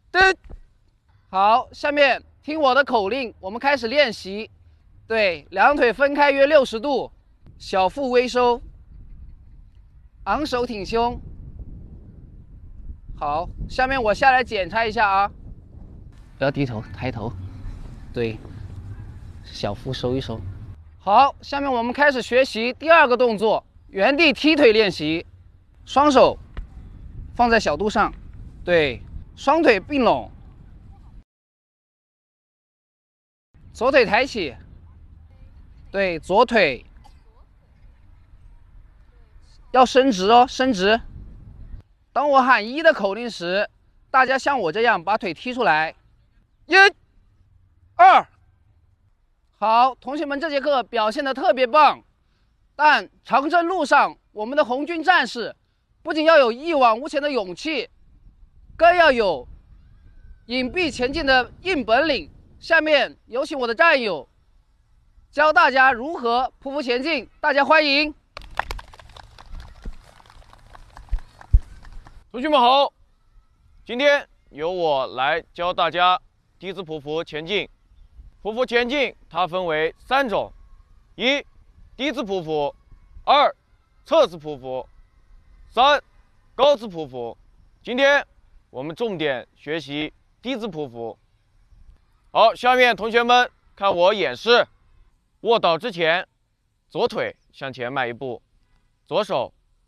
对，好，下面听我的口令，我们开始练习。对，两腿分开约60度，小腹微收，昂首挺胸。好，下面我下来检查一下啊，不要低头，抬头。对，小腹收一收。好，下面我们开始学习第2个动作，原地踢腿练习。双手放在小肚上，对，双腿并拢，左腿抬起，对，左腿要伸直哦，伸直。当我喊1的口令时，大家像我这样把腿踢出来。1、2。好，同学们这节课表现得特别棒。但长征路上，我们的红军战士不仅要有一往无前的勇气，更要有隐蔽前进的硬本领。下面有请我的战友教大家如何匍匐前进，大家欢迎。 同学们好，今天由我来教大家低姿匍匐前进。匍匐前进它分为3种：1、低姿匍匐；2、侧姿匍匐；3、高姿匍匐。今天我们重点学习低姿匍匐。好，下面同学们看我演示。卧倒之前，左腿向前迈1步，左手